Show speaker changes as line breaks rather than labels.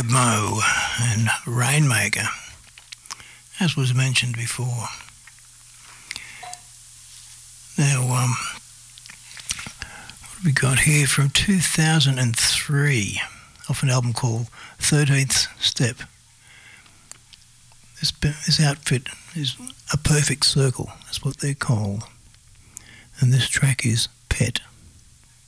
Mo and Rainmaker, as was mentioned before. Now, what have we got here from 2003, off an album called 13th Step. This outfit is A Perfect Circle, that's what they're called. And this track is Pet.